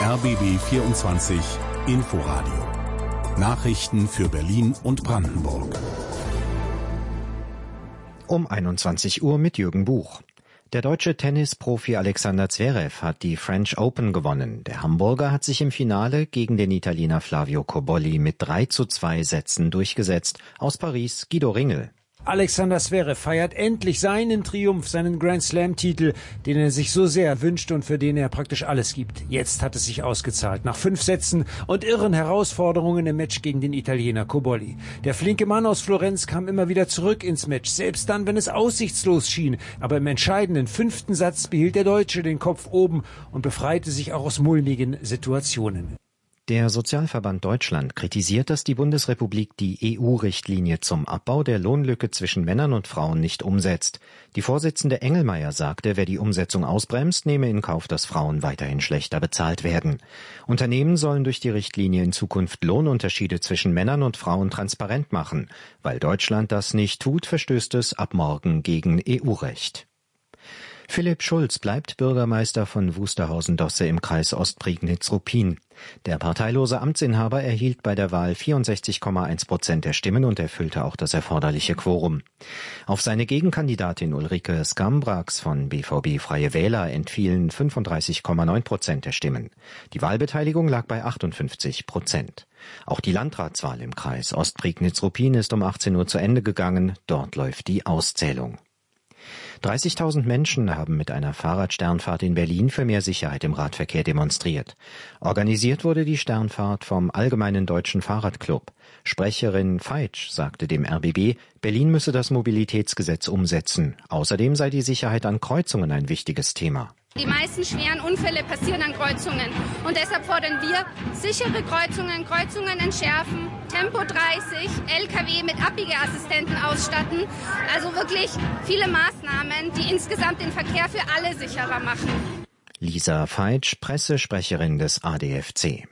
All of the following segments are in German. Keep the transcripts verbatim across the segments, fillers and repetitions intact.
R B B vierundzwanzig Inforadio. Nachrichten für Berlin und Brandenburg. Um einundzwanzig Uhr mit Jürgen Buch. Der deutsche Tennisprofi Alexander Zverev hat die French Open gewonnen. Der Hamburger hat sich im Finale gegen den Italiener Flavio Cobolli mit drei zu zwei Sätzen durchgesetzt. Aus Paris Guido Ringel. Alexander Zverev feiert endlich seinen Triumph, seinen Grand-Slam-Titel, den er sich so sehr wünscht und für den er praktisch alles gibt. Jetzt hat es sich ausgezahlt, nach fünf Sätzen und irren Herausforderungen im Match gegen den Italiener Cobolli. Der flinke Mann aus Florenz kam immer wieder zurück ins Match, selbst dann, wenn es aussichtslos schien. Aber im entscheidenden fünften Satz behielt der Deutsche den Kopf oben und befreite sich auch aus mulmigen Situationen. Der Sozialverband Deutschland kritisiert, dass die Bundesrepublik die E U-Richtlinie zum Abbau der Lohnlücke zwischen Männern und Frauen nicht umsetzt. Die Vorsitzende Engelmeier sagte, wer die Umsetzung ausbremst, nehme in Kauf, dass Frauen weiterhin schlechter bezahlt werden. Unternehmen sollen durch die Richtlinie in Zukunft Lohnunterschiede zwischen Männern und Frauen transparent machen. Weil Deutschland das nicht tut, verstößt es ab morgen gegen E U-Recht. Philipp Schulz bleibt Bürgermeister von Wusterhausen-Dosse im Kreis Ostprignitz-Ruppin. Der parteilose Amtsinhaber erhielt bei der Wahl vierundsechzig Komma eins Prozent der Stimmen und erfüllte auch das erforderliche Quorum. Auf seine Gegenkandidatin Ulrike Skambrax von B V B Freie Wähler entfielen fünfunddreißig Komma neun Prozent der Stimmen. Die Wahlbeteiligung lag bei achtundfünfzig Prozent. Auch die Landratswahl im Kreis Ostprignitz-Ruppin ist um achtzehn Uhr zu Ende gegangen. Dort läuft die Auszählung. dreißigtausend Menschen haben mit einer Fahrradsternfahrt in Berlin für mehr Sicherheit im Radverkehr demonstriert. Organisiert wurde die Sternfahrt vom Allgemeinen Deutschen Fahrradclub. Sprecherin Feitsch sagte dem R B B, Berlin müsse das Mobilitätsgesetz umsetzen. Außerdem sei die Sicherheit an Kreuzungen ein wichtiges Thema. Die meisten schweren Unfälle passieren an Kreuzungen. Und deshalb fordern wir sichere Kreuzungen, Kreuzungen entschärfen, Tempo dreißig, L K W mit Abbiegeassistenten ausstatten. Also wirklich viele Maßnahmen, die insgesamt den Verkehr für alle sicherer machen. Lisa Feitsch, Pressesprecherin des A D F C.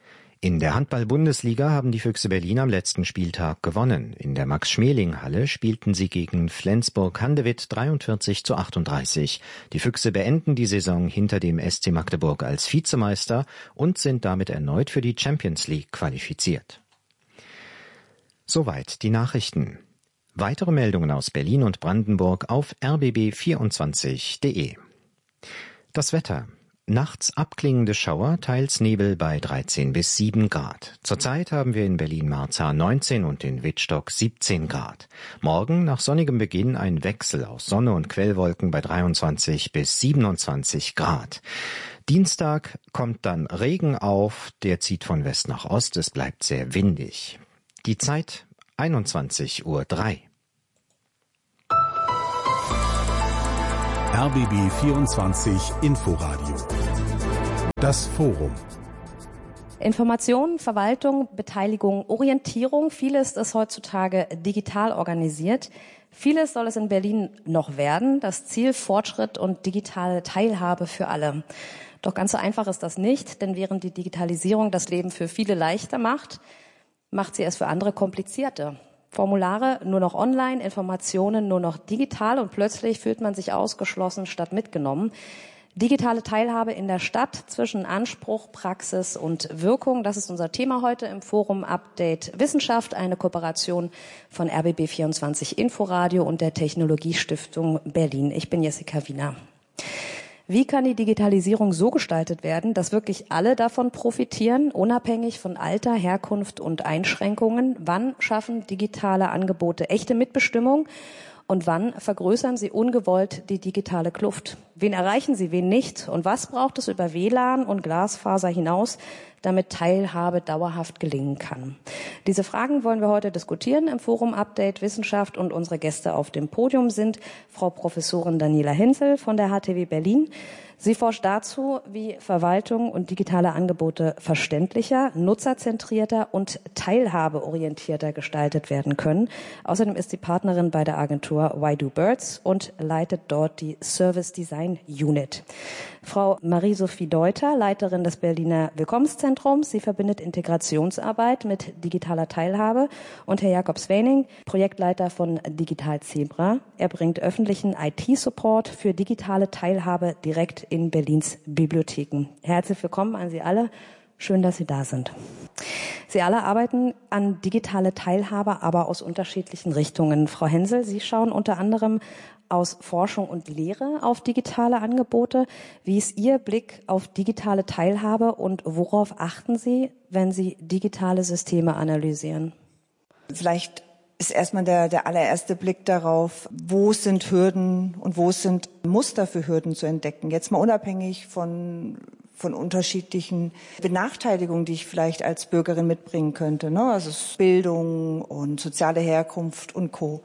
In der Handball-Bundesliga haben die Füchse Berlin am letzten Spieltag gewonnen. In der Max-Schmeling-Halle spielten sie gegen Flensburg-Handewitt dreiundvierzig zu achtunddreißig. Die Füchse beenden die Saison hinter dem S C Magdeburg als Vizemeister und sind damit erneut für die Champions League qualifiziert. Soweit die Nachrichten. Weitere Meldungen aus Berlin und Brandenburg auf r b b vierundzwanzig punkt de. Das Wetter. Nachts abklingende Schauer, teils Nebel bei dreizehn bis sieben Grad. Zurzeit haben wir in Berlin-Marzahn neunzehn und in Wittstock siebzehn Grad. Morgen nach sonnigem Beginn ein Wechsel aus Sonne und Quellwolken bei dreiundzwanzig bis siebenundzwanzig Grad. Dienstag kommt dann Regen auf, der zieht von West nach Ost, es bleibt sehr windig. Die Zeit einundzwanzig Uhr drei. R B B vierundzwanzig Inforadio. Das Forum. Information, Verwaltung, Beteiligung, Orientierung, vieles ist heutzutage digital organisiert. Vieles soll es in Berlin noch werden. Das Ziel Fortschritt und digitale Teilhabe für alle. Doch ganz so einfach ist das nicht, denn während die Digitalisierung das Leben für viele leichter macht, macht sie es für andere komplizierter. Formulare nur noch online, Informationen nur noch digital und plötzlich fühlt man sich ausgeschlossen statt mitgenommen. Digitale Teilhabe in der Stadt zwischen Anspruch, Praxis und Wirkung, das ist unser Thema heute im Forum Update Wissenschaft, eine Kooperation von R B B vierundzwanzig Inforadio und der Technologiestiftung Berlin. Ich bin Jessica Wiener. Wie kann die Digitalisierung so gestaltet werden, dass wirklich alle davon profitieren, unabhängig von Alter, Herkunft und Einschränkungen? Wann schaffen digitale Angebote echte Mitbestimmung? Und wann vergrößern sie ungewollt die digitale Kluft? Wen erreichen sie, wen nicht? Und was braucht es über W L A N und Glasfaser hinaus, damit Teilhabe dauerhaft gelingen kann? Diese Fragen wollen wir heute diskutieren im Forum Update Wissenschaft und unsere Gäste auf dem Podium sind Frau Professorin Daniela Hinzel von der H T W Berlin. Sie forscht dazu, wie Verwaltung und digitale Angebote verständlicher, nutzerzentrierter und teilhabeorientierter gestaltet werden können. Außerdem ist sie Partnerin bei der Agentur Why Do Birds und leitet dort die Service Design Unit. Frau Marie-Sophie Deuter, Leiterin des Berliner Willkommenszentrums. Sie verbindet Integrationsarbeit mit digitaler Teilhabe. Und Herr Jakob Swening, Projektleiter von Digital Zebra. Er bringt öffentlichen I T-Support für digitale Teilhabe direkt in Berlins Bibliotheken. Herzlich willkommen an Sie alle. Schön, dass Sie da sind. Sie alle arbeiten an digitale Teilhabe, aber aus unterschiedlichen Richtungen. Frau Hensel, Sie schauen unter anderem aus Forschung und Lehre auf digitale Angebote. Wie ist Ihr Blick auf digitale Teilhabe und worauf achten Sie, wenn Sie digitale Systeme analysieren? Vielleicht ist erstmal der, der allererste Blick darauf, wo sind Hürden und wo sind Muster für Hürden zu entdecken. Jetzt mal unabhängig von von unterschiedlichen Benachteiligungen, die ich vielleicht als Bürgerin mitbringen könnte, ne? Also Bildung und soziale Herkunft und Co.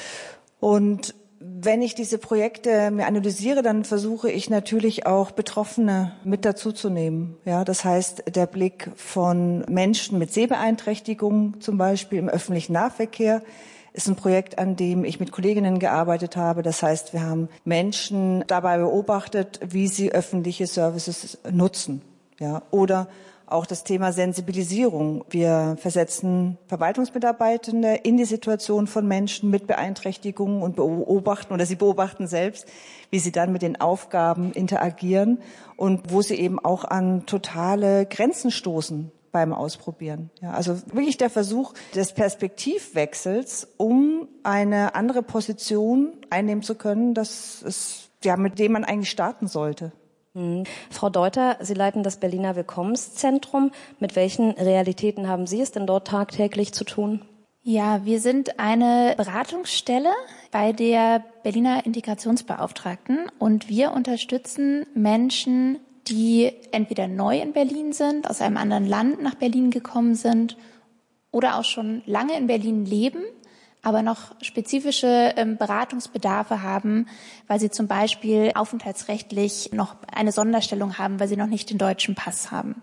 Und wenn ich diese Projekte mir analysiere, dann versuche ich natürlich auch Betroffene mit dazuzunehmen. Ja, das heißt, der Blick von Menschen mit Sehbeeinträchtigung zum Beispiel im öffentlichen Nahverkehr ist ein Projekt, an dem ich mit Kolleginnen gearbeitet habe. Das heißt, wir haben Menschen dabei beobachtet, wie sie öffentliche Services nutzen. Ja, oder auch das Thema Sensibilisierung. Wir versetzen Verwaltungsmitarbeitende in die Situation von Menschen mit Beeinträchtigungen und beobachten, oder sie beobachten selbst, wie sie dann mit den Aufgaben interagieren und wo sie eben auch an totale Grenzen stoßen beim Ausprobieren. Ja, also wirklich der Versuch des Perspektivwechsels, um eine andere Position einnehmen zu können, das ist, ja, mit dem man eigentlich starten sollte. Mhm. Frau Deuter, Sie leiten das Berliner Willkommenszentrum. Mit welchen Realitäten haben Sie es denn dort tagtäglich zu tun? Ja, wir sind eine Beratungsstelle bei der Berliner Integrationsbeauftragten und wir unterstützen Menschen, die entweder neu in Berlin sind, aus einem anderen Land nach Berlin gekommen sind oder auch schon lange in Berlin leben, aber noch spezifische ähm, Beratungsbedarfe haben, weil sie zum Beispiel aufenthaltsrechtlich noch eine Sonderstellung haben, weil sie noch nicht den deutschen Pass haben.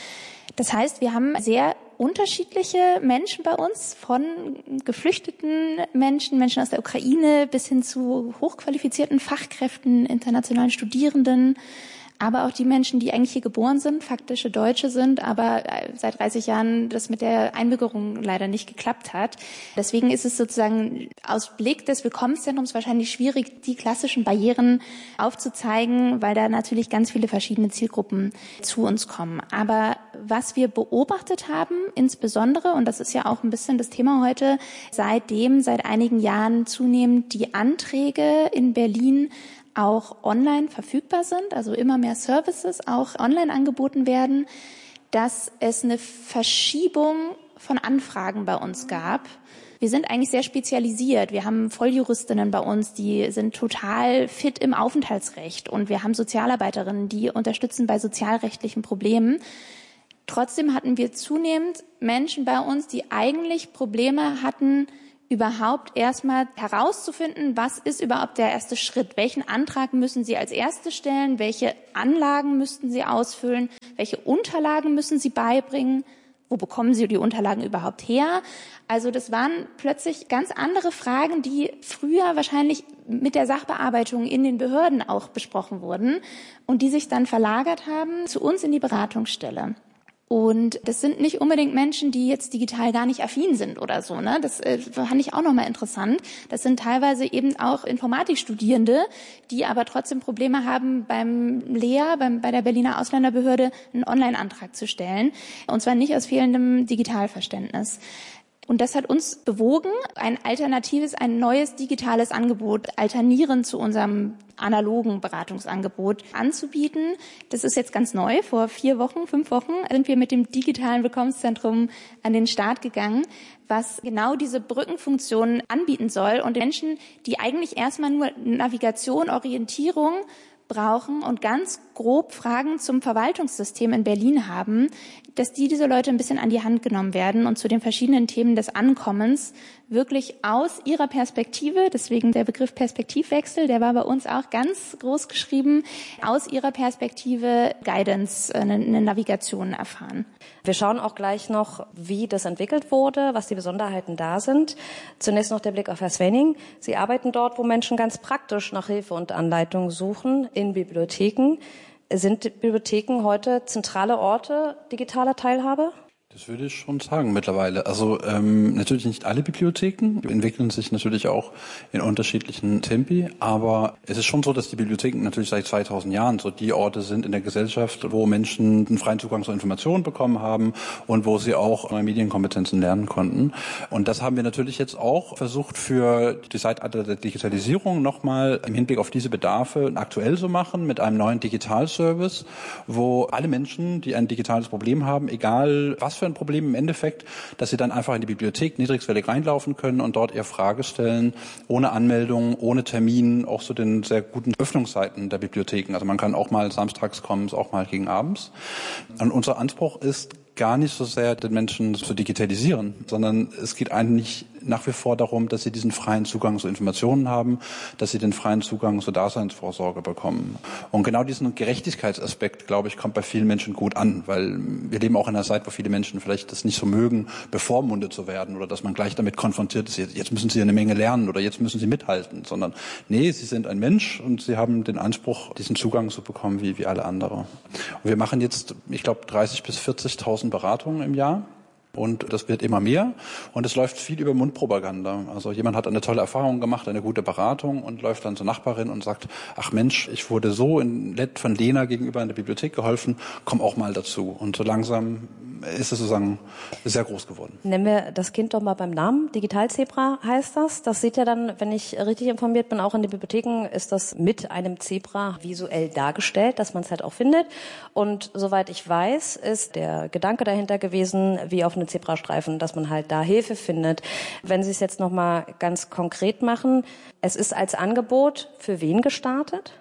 Das heißt, wir haben sehr unterschiedliche Menschen bei uns, von geflüchteten Menschen, Menschen aus der Ukraine bis hin zu hochqualifizierten Fachkräften, internationalen Studierenden, aber auch die Menschen, die eigentlich hier geboren sind, faktische Deutsche sind, aber seit dreißig Jahren das mit der Einbürgerung leider nicht geklappt hat. Deswegen ist es sozusagen aus Blick des Willkommenszentrums wahrscheinlich schwierig, die klassischen Barrieren aufzuzeigen, weil da natürlich ganz viele verschiedene Zielgruppen zu uns kommen. Aber was wir beobachtet haben, insbesondere, und das ist ja auch ein bisschen das Thema heute, seitdem seit einigen Jahren zunehmend die Anträge in Berlin auch online verfügbar sind, also immer mehr Services auch online angeboten werden, dass es eine Verschiebung von Anfragen bei uns gab. Wir sind eigentlich sehr spezialisiert. Wir haben Volljuristinnen bei uns, die sind total fit im Aufenthaltsrecht, und wir haben Sozialarbeiterinnen, die unterstützen bei sozialrechtlichen Problemen. Trotzdem hatten wir zunehmend Menschen bei uns, die eigentlich Probleme hatten, überhaupt erstmal herauszufinden, was ist überhaupt der erste Schritt? Welchen Antrag müssen Sie als erstes stellen? Welche Anlagen müssten Sie ausfüllen? Welche Unterlagen müssen Sie beibringen? Wo bekommen Sie die Unterlagen überhaupt her? Also das waren plötzlich ganz andere Fragen, die früher wahrscheinlich mit der Sachbearbeitung in den Behörden auch besprochen wurden und die sich dann verlagert haben zu uns in die Beratungsstelle. Und das sind nicht unbedingt Menschen, die jetzt digital gar nicht affin sind oder so, ne? Das äh, fand ich auch nochmal interessant. Das sind teilweise eben auch Informatikstudierende, die aber trotzdem Probleme haben, beim L E A, beim, bei der Berliner Ausländerbehörde, einen Online-Antrag zu stellen. Und zwar nicht aus fehlendem Digitalverständnis. Und das hat uns bewogen, ein alternatives, ein neues digitales Angebot alternierend zu unserem analogen Beratungsangebot anzubieten. Das ist jetzt ganz neu. Vor vier Wochen, fünf Wochen sind wir mit dem digitalen Willkommenszentrum an den Start gegangen, was genau diese Brückenfunktion anbieten soll und Menschen, die eigentlich erstmal nur Navigation, Orientierung brauchen und ganz grob Fragen zum Verwaltungssystem in Berlin haben, dass die diese Leute ein bisschen an die Hand genommen werden und zu den verschiedenen Themen des Ankommens wirklich aus ihrer Perspektive, deswegen der Begriff Perspektivwechsel, der war bei uns auch ganz groß geschrieben, aus ihrer Perspektive Guidance, eine, eine Navigation erfahren. Wir schauen auch gleich noch, wie das entwickelt wurde, was die Besonderheiten da sind. Zunächst noch der Blick auf Herr Swenning. Sie arbeiten dort, wo Menschen ganz praktisch nach Hilfe und Anleitung suchen, in Bibliotheken. Sind Bibliotheken heute zentrale Orte digitaler Teilhabe? Das würde ich schon sagen mittlerweile. Also ähm, natürlich nicht alle Bibliotheken entwickeln sich natürlich auch in unterschiedlichen Tempi, aber es ist schon so, dass die Bibliotheken natürlich seit zweitausend Jahren so die Orte sind in der Gesellschaft, wo Menschen einen freien Zugang zu Informationen bekommen haben und wo sie auch Medienkompetenzen lernen konnten. Und das haben wir natürlich jetzt auch versucht für die Zeitalter der Digitalisierung nochmal im Hinblick auf diese Bedarfe aktuell zu machen mit einem neuen Digitalservice, wo alle Menschen, die ein digitales Problem haben, egal was für ein Problem im Endeffekt, dass sie dann einfach in die Bibliothek niedrigschwellig reinlaufen können und dort ihre Frage stellen, ohne Anmeldung, ohne Termin, auch zu den sehr guten Öffnungszeiten der Bibliotheken. Also man kann auch mal samstags kommen, auch mal gegen abends. Und unser Anspruch ist gar nicht so sehr, den Menschen zu digitalisieren, sondern es geht eigentlich nach wie vor darum, dass sie diesen freien Zugang zu Informationen haben, dass sie den freien Zugang zur Daseinsvorsorge bekommen. Und genau diesen Gerechtigkeitsaspekt, glaube ich, kommt bei vielen Menschen gut an, weil wir leben auch in einer Zeit, wo viele Menschen vielleicht das nicht so mögen, bevormundet zu werden oder dass man gleich damit konfrontiert ist, jetzt müssen sie eine Menge lernen oder jetzt müssen sie mithalten, sondern nee, sie sind ein Mensch und sie haben den Anspruch, diesen Zugang zu bekommen wie, wie alle andere. Und wir machen jetzt, ich glaube, dreißigtausend bis vierzigtausend Beratungen im Jahr. Und das wird immer mehr und es läuft viel über Mundpropaganda. Also jemand hat eine tolle Erfahrung gemacht, eine gute Beratung und läuft dann zur Nachbarin und sagt, ach Mensch, ich wurde so in, von Lena gegenüber in der Bibliothek geholfen, komm auch mal dazu. Und so langsam ist es sozusagen sehr groß geworden. Nennen wir das Kind doch mal beim Namen. Digitalzebra heißt das. Das sieht ja dann, wenn ich richtig informiert bin, auch in den Bibliotheken ist das mit einem Zebra visuell dargestellt, dass man es halt auch findet. Und soweit ich weiß, ist der Gedanke dahinter gewesen, wie auf einem Zebrastreifen, dass man halt da Hilfe findet. Wenn Sie es jetzt noch mal ganz konkret machen, es ist als Angebot für wen gestartet?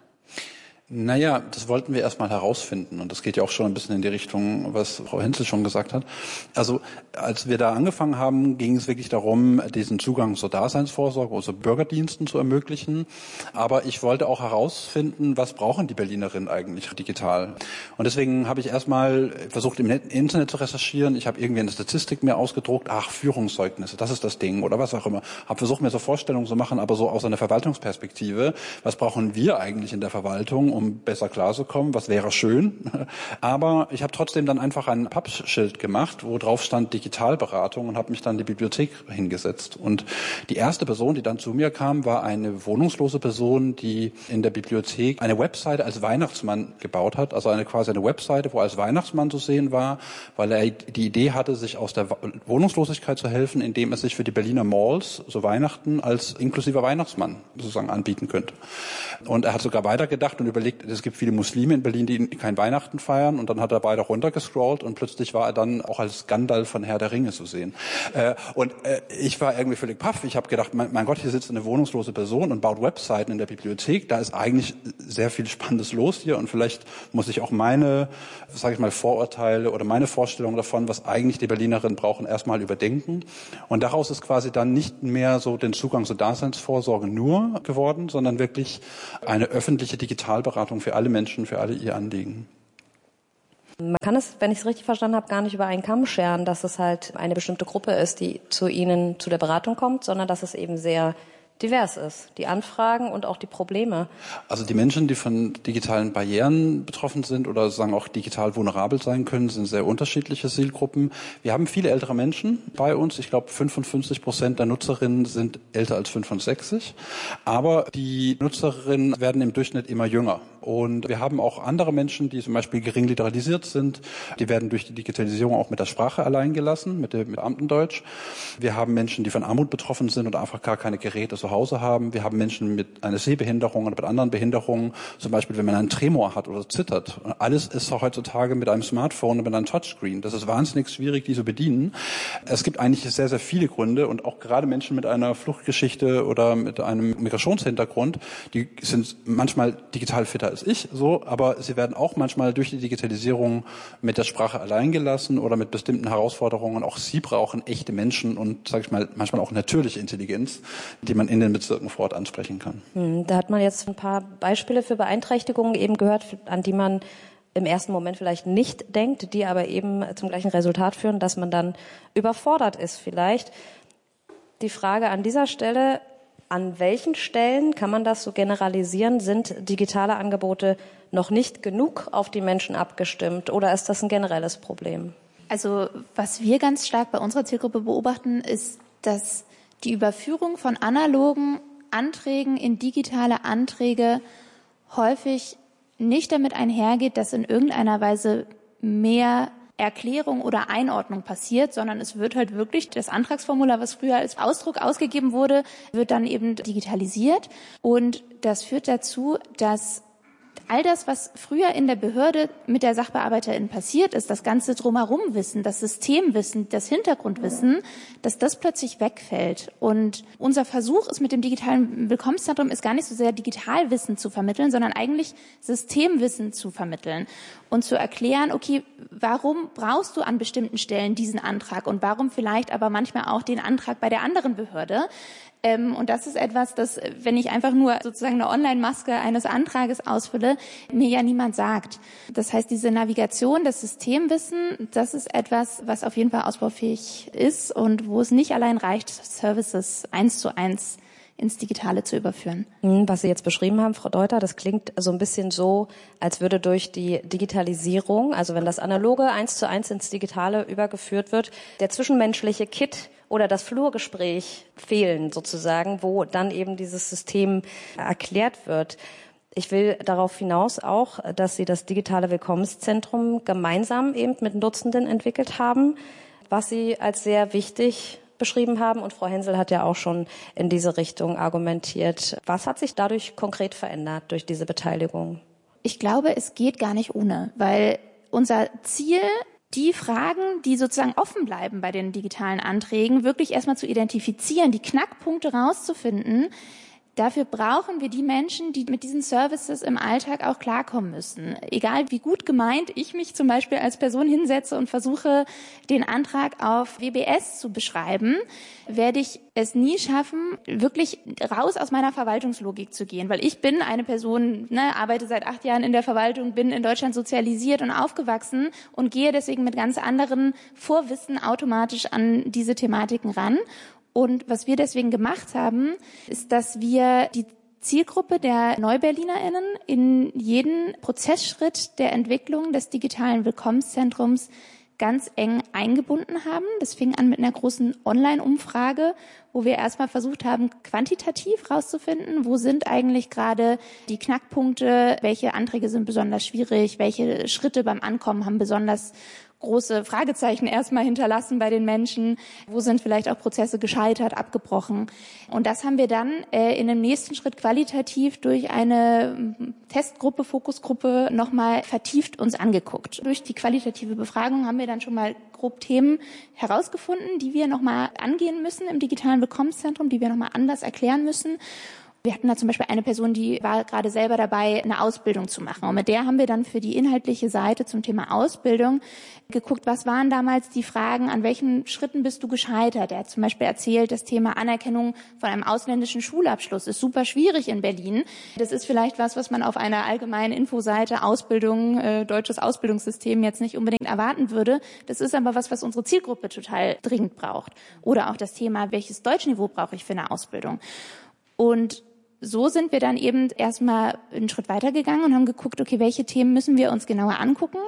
Naja, das wollten wir erstmal herausfinden und das geht ja auch schon ein bisschen in die Richtung, was Frau Henzel schon gesagt hat. Also als wir da angefangen haben, ging es wirklich darum, diesen Zugang zur Daseinsvorsorge, also Bürgerdiensten zu ermöglichen. Aber ich wollte auch herausfinden, was brauchen die Berlinerinnen eigentlich digital. Und deswegen habe ich erstmal versucht, im Internet zu recherchieren. Ich habe irgendwie eine Statistik mir ausgedruckt, ach, Führungszeugnisse, das ist das Ding oder was auch immer. Habe versucht, mir so Vorstellungen zu machen, aber so aus einer Verwaltungsperspektive. Was brauchen wir eigentlich in der Verwaltung, um besser klarzukommen, was wäre schön. Aber ich habe trotzdem dann einfach ein Pappschild gemacht, wo drauf stand Digitalberatung und habe mich dann in die Bibliothek hingesetzt. Und die erste Person, die dann zu mir kam, war eine wohnungslose Person, die in der Bibliothek eine Webseite als Weihnachtsmann gebaut hat, also eine quasi eine Webseite, wo er als Weihnachtsmann zu sehen war, weil er die Idee hatte, sich aus der Wohnungslosigkeit zu helfen, indem er sich für die Berliner Malls so Weihnachten als inklusiver Weihnachtsmann sozusagen anbieten könnte. Und er hat sogar weitergedacht und überlegt, es gibt viele Muslime in Berlin, die kein Weihnachten feiern und dann hat er weiter runtergescrollt und plötzlich war er dann auch als Gandalf von Herr der Ringe zu sehen. Äh, und äh, ich war irgendwie völlig paff. Ich habe gedacht, mein, mein Gott, hier sitzt eine wohnungslose Person und baut Webseiten in der Bibliothek. Da ist eigentlich sehr viel Spannendes los hier und vielleicht muss ich auch meine, sage ich mal, Vorurteile oder meine Vorstellung davon, was eigentlich die Berlinerinnen brauchen, erstmal überdenken. Und daraus ist quasi dann nicht mehr so den Zugang zur Daseinsvorsorge nur geworden, sondern wirklich eine öffentliche Digitalberatung für alle Menschen, für alle ihr Anliegen. Man kann es, wenn ich es richtig verstanden habe, gar nicht über einen Kamm scheren, dass es halt eine bestimmte Gruppe ist, die zu Ihnen zu der Beratung kommt, sondern dass es eben sehr divers ist, die Anfragen und auch die Probleme. Also die Menschen, die von digitalen Barrieren betroffen sind oder sagen auch digital vulnerabel sein können, sind sehr unterschiedliche Zielgruppen. Wir haben viele ältere Menschen bei uns. Ich glaube, fünfundfünfzig Prozent der Nutzerinnen sind älter als fünfundsechzig. Aber die Nutzerinnen werden im Durchschnitt immer jünger. Und wir haben auch andere Menschen, die zum Beispiel gering literalisiert sind. Die werden durch die Digitalisierung auch mit der Sprache allein gelassen, mit dem Beamtendeutsch. Wir haben Menschen, die von Armut betroffen sind und einfach gar keine Geräte zu Hause haben. Wir haben Menschen mit einer Sehbehinderung oder mit anderen Behinderungen, zum Beispiel wenn man einen Tremor hat oder zittert. Und alles ist heutzutage mit einem Smartphone und mit einem Touchscreen. Das ist wahnsinnig schwierig, die zu bedienen. Es gibt eigentlich sehr, sehr viele Gründe und auch gerade Menschen mit einer Fluchtgeschichte oder mit einem Migrationshintergrund, die sind manchmal digital fitter als ich, so, aber sie werden auch manchmal durch die Digitalisierung mit der Sprache allein gelassen oder mit bestimmten Herausforderungen. Auch sie brauchen echte Menschen und, sage ich mal, manchmal auch natürliche Intelligenz, die man in den Bezirken vor Ort ansprechen kann. Da hat man jetzt ein paar Beispiele für Beeinträchtigungen eben gehört, an die man im ersten Moment vielleicht nicht denkt, die aber eben zum gleichen Resultat führen, dass man dann überfordert ist vielleicht. Die Frage an dieser Stelle: An welchen Stellen, kann man das so generalisieren, sind digitale Angebote noch nicht genug auf die Menschen abgestimmt oder ist das ein generelles Problem? Also was wir ganz stark bei unserer Zielgruppe beobachten, ist, dass die Überführung von analogen Anträgen in digitale Anträge häufig nicht damit einhergeht, dass in irgendeiner Weise mehr Erklärung oder Einordnung passiert, sondern es wird halt wirklich das Antragsformular, was früher als Ausdruck ausgegeben wurde, wird dann eben digitalisiert. Und das führt dazu, dass all das, was früher in der Behörde mit der Sachbearbeiterin passiert ist, das ganze Drumherum-Wissen, das Systemwissen, das Hintergrundwissen, dass das plötzlich wegfällt. Und unser Versuch ist mit dem digitalen Willkommenszentrum ist gar nicht so sehr Digitalwissen zu vermitteln, sondern eigentlich Systemwissen zu vermitteln und zu erklären, okay, warum brauchst du an bestimmten Stellen diesen Antrag und warum vielleicht aber manchmal auch den Antrag bei der anderen Behörde. Ähm, und das ist etwas, das, wenn ich einfach nur sozusagen eine Online-Maske eines Antrages ausfülle, mir ja niemand sagt. Das heißt, diese Navigation, das Systemwissen, das ist etwas, was auf jeden Fall ausbaufähig ist und wo es nicht allein reicht, Services eins zu eins ins Digitale zu überführen. Was Sie jetzt beschrieben haben, Frau Deuter, das klingt so ein bisschen so, als würde durch die Digitalisierung, also wenn das Analoge eins zu eins ins Digitale übergeführt wird, der zwischenmenschliche Kit oder das Flurgespräch fehlen sozusagen, wo dann eben dieses System erklärt wird. Ich will darauf hinaus auch, dass Sie das digitale Willkommenszentrum gemeinsam eben mit Nutzenden entwickelt haben, was Sie als sehr wichtig beschrieben haben. Und Frau Hensel hat ja auch schon in diese Richtung argumentiert. Was hat sich dadurch konkret verändert durch diese Beteiligung? Ich glaube, es geht gar nicht ohne, weil unser Ziel, die Fragen, die sozusagen offen bleiben bei den digitalen Anträgen, wirklich erstmal zu identifizieren, die Knackpunkte rauszufinden. Dafür brauchen wir die Menschen, die mit diesen Services im Alltag auch klarkommen müssen. Egal wie gut gemeint ich mich zum Beispiel als Person hinsetze und versuche, den Antrag auf W B S zu beschreiben, werde ich es nie schaffen, wirklich raus aus meiner Verwaltungslogik zu gehen. Weil ich bin eine Person, ne, arbeite seit acht Jahren in der Verwaltung, bin in Deutschland sozialisiert und aufgewachsen und gehe deswegen mit ganz anderen Vorwissen automatisch an diese Thematiken ran. Und was wir deswegen gemacht haben, ist, dass wir die Zielgruppe der NeuberlinerInnen in jeden Prozessschritt der Entwicklung des digitalen Willkommenszentrums ganz eng eingebunden haben. Das fing an mit einer großen Online-Umfrage, wo wir erstmal versucht haben, quantitativ rauszufinden, wo sind eigentlich gerade die Knackpunkte, welche Anträge sind besonders schwierig, welche Schritte beim Ankommen haben besonders große Fragezeichen erstmal hinterlassen bei den Menschen. Wo sind vielleicht auch Prozesse gescheitert, abgebrochen? Und das haben wir dann äh, in dem nächsten Schritt qualitativ durch eine Testgruppe, Fokusgruppe nochmal vertieft uns angeguckt. Durch die qualitative Befragung haben wir dann schon mal grob Themen herausgefunden, die wir nochmal angehen müssen im digitalen Willkommenszentrum, die wir nochmal anders erklären müssen. Wir hatten da zum Beispiel eine Person, die war gerade selber dabei, eine Ausbildung zu machen. Und mit der haben wir dann für die inhaltliche Seite zum Thema Ausbildung geguckt, was waren damals die Fragen, an welchen Schritten bist du gescheitert? Er hat zum Beispiel erzählt, das Thema Anerkennung von einem ausländischen Schulabschluss ist super schwierig in Berlin. Das ist vielleicht was, was man auf einer allgemeinen Infoseite Ausbildung, äh, deutsches Ausbildungssystem jetzt nicht unbedingt erwarten würde. Das ist aber was, was unsere Zielgruppe total dringend braucht. Oder auch das Thema, welches Deutschniveau brauche ich für eine Ausbildung? Und so sind wir dann eben erstmal einen Schritt weitergegangen und haben geguckt, okay, welche Themen müssen wir uns genauer angucken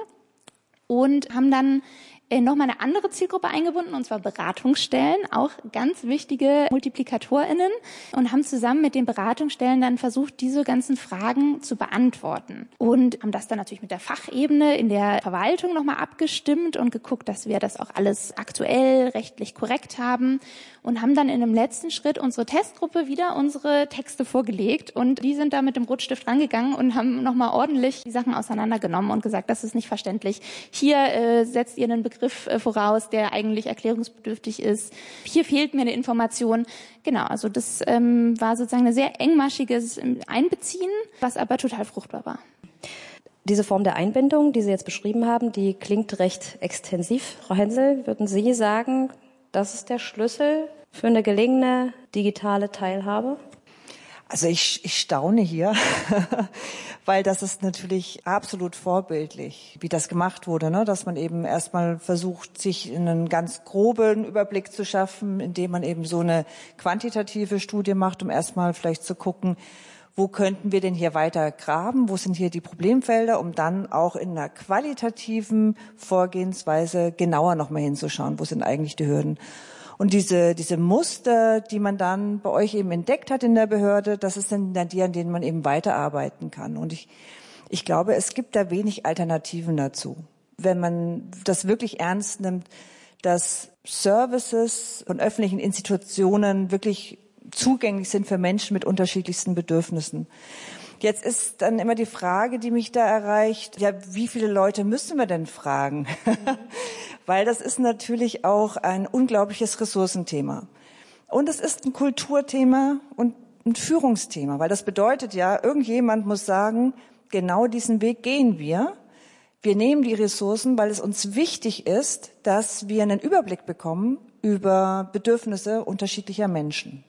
und haben dann nochmal eine andere Zielgruppe eingebunden, und zwar Beratungsstellen, auch ganz wichtige MultiplikatorInnen, und haben zusammen mit den Beratungsstellen dann versucht, diese ganzen Fragen zu beantworten. Und haben das dann natürlich mit der Fachebene in der Verwaltung nochmal abgestimmt und geguckt, dass wir das auch alles aktuell, rechtlich korrekt haben, und haben dann in dem letzten Schritt unsere Testgruppe wieder unsere Texte vorgelegt, und die sind da mit dem Rotstift rangegangen und haben nochmal ordentlich die Sachen auseinandergenommen und gesagt, das ist nicht verständlich. Hier äh, setzt ihr einen Begriff voraus, der eigentlich erklärungsbedürftig ist. Hier fehlt mir eine Information. Genau, also das ähm, war sozusagen ein sehr engmaschiges Einbeziehen, was aber total fruchtbar war. Diese Form der Einbindung, die Sie jetzt beschrieben haben, die klingt recht extensiv. Frau Hensel, würden Sie sagen, das ist der Schlüssel für eine gelingende digitale Teilhabe? Also ich, ich staune hier, weil das ist natürlich absolut vorbildlich, wie das gemacht wurde, ne? Dass man eben erstmal versucht, sich einen ganz groben Überblick zu schaffen, indem man eben so eine quantitative Studie macht, um erstmal vielleicht zu gucken, wo könnten wir denn hier weiter graben, wo sind hier die Problemfelder, um dann auch in einer qualitativen Vorgehensweise genauer nochmal hinzuschauen, wo sind eigentlich die Hürden. Und diese, diese Muster, die man dann bei euch eben entdeckt hat in der Behörde, das ist dann die, an denen man eben weiterarbeiten kann. Und ich, ich glaube, es gibt da wenig Alternativen dazu. Wenn man das wirklich ernst nimmt, dass Services von öffentlichen Institutionen wirklich zugänglich sind für Menschen mit unterschiedlichsten Bedürfnissen. Jetzt ist dann immer die Frage, die mich da erreicht, ja, wie viele Leute müssen wir denn fragen? Weil das ist natürlich auch ein unglaubliches Ressourcenthema. Und es ist ein Kulturthema und ein Führungsthema, weil das bedeutet ja, irgendjemand muss sagen, genau diesen Weg gehen wir. Wir nehmen die Ressourcen, weil es uns wichtig ist, dass wir einen Überblick bekommen über Bedürfnisse unterschiedlicher Menschen.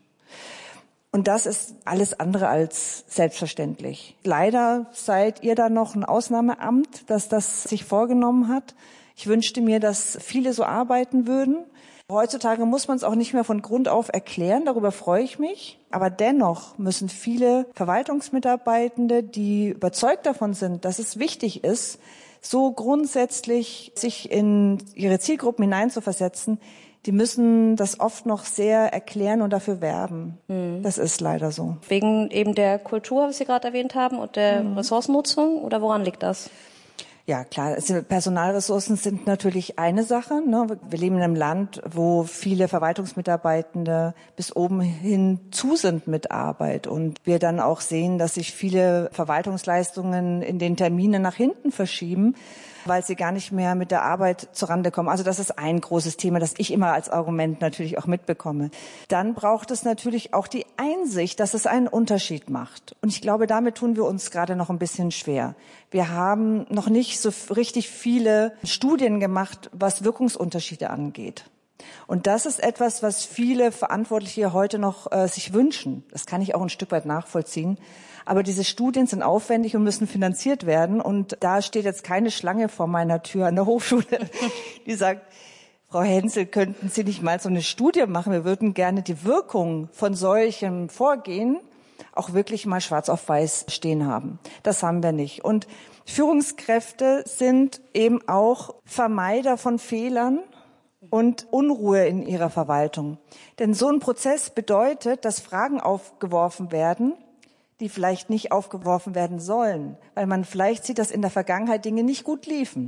Und das ist alles andere als selbstverständlich. Leider seid ihr da noch ein Ausnahmeamt, das das sich vorgenommen hat. Ich wünschte mir, dass viele so arbeiten würden. Heutzutage muss man es auch nicht mehr von Grund auf erklären, darüber freue ich mich. Aber dennoch müssen viele Verwaltungsmitarbeitende, die überzeugt davon sind, dass es wichtig ist, so grundsätzlich sich in ihre Zielgruppen hineinzuversetzen, die müssen das oft noch sehr erklären und dafür werben. Mhm. Das ist leider so. Wegen eben der Kultur, was Sie gerade erwähnt haben, und der mhm. Ressourcennutzung, oder woran liegt das? Ja, klar, Personalressourcen sind natürlich eine Sache. Ne? Wir leben in einem Land, wo viele Verwaltungsmitarbeitende bis oben hin zu sind mit Arbeit und wir dann auch sehen, dass sich viele Verwaltungsleistungen in den Terminen nach hinten verschieben, weil sie gar nicht mehr mit der Arbeit zurande kommen. Also das ist ein großes Thema, das ich immer als Argument natürlich auch mitbekomme. Dann braucht es natürlich auch die Einsicht, dass es einen Unterschied macht. Und ich glaube, damit tun wir uns gerade noch ein bisschen schwer. Wir haben noch nicht so richtig viele Studien gemacht, was Wirkungsunterschiede angeht. Und das ist etwas, was viele Verantwortliche heute noch äh, sich wünschen. Das kann ich auch ein Stück weit nachvollziehen. Aber diese Studien sind aufwendig und müssen finanziert werden. Und da steht jetzt keine Schlange vor meiner Tür an der Hochschule, die sagt, Frau Hensel, könnten Sie nicht mal so eine Studie machen? Wir würden gerne die Wirkung von solchem Vorgehen auch wirklich mal schwarz auf weiß stehen haben. Das haben wir nicht. Und Führungskräfte sind eben auch Vermeider von Fehlern und Unruhe in ihrer Verwaltung. Denn so ein Prozess bedeutet, dass Fragen aufgeworfen werden, die vielleicht nicht aufgeworfen werden sollen, weil man vielleicht sieht, dass in der Vergangenheit Dinge nicht gut liefen.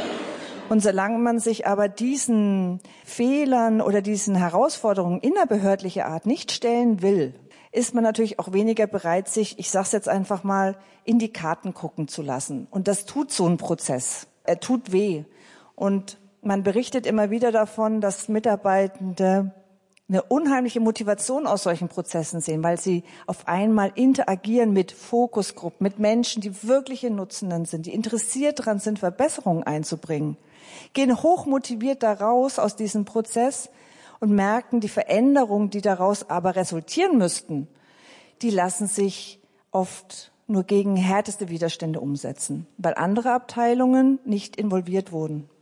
Und solange man sich aber diesen Fehlern oder diesen Herausforderungen innerbehördlicher Art nicht stellen will, ist man natürlich auch weniger bereit, sich, ich sage es jetzt einfach mal, in die Karten gucken zu lassen. Und das tut so ein Prozess. Er tut weh. Und man berichtet immer wieder davon, dass Mitarbeitende eine unheimliche Motivation aus solchen Prozessen sehen, weil sie auf einmal interagieren mit Fokusgruppen, mit Menschen, die wirkliche Nutzenden sind, die interessiert daran sind, Verbesserungen einzubringen, gehen hochmotiviert da raus aus diesem Prozess und merken, die Veränderungen, die daraus aber resultieren müssten, die lassen sich oft nur gegen härteste Widerstände umsetzen, weil andere Abteilungen nicht involviert wurden.